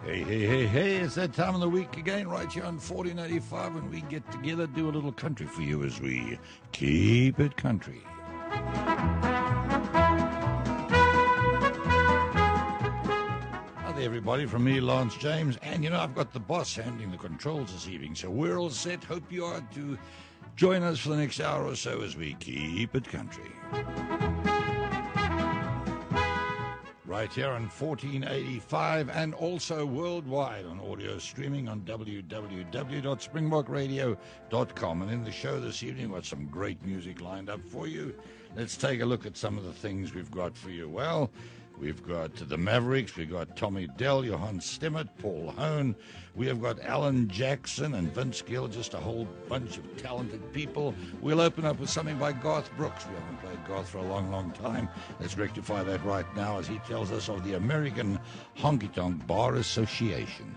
Hey, it's that time of the week again, right here on 1485, when we get together, do a little country for you as we keep it country. Hi there, everybody, from me, Lance James, and I've got the boss handling the controls this evening, so we're all set. Hope you are to join us for the next hour or so as we keep it country. Right here on 1485 and also worldwide on audio streaming on www.springbokradio.com. And in the show this evening, we've got some great music lined up for you. Let's take a look at some of the things we've got for you. Well, we've got the Mavericks, we've got Tommy Dell, Johan Stemmert, Paul Hone. We have got Alan Jackson and Vince Gill, just a whole bunch of talented people. We'll open up with something by Garth Brooks. We haven't played Garth for a long, long time. Let's rectify that right now as he tells us of the American Honky Tonk Bar Association.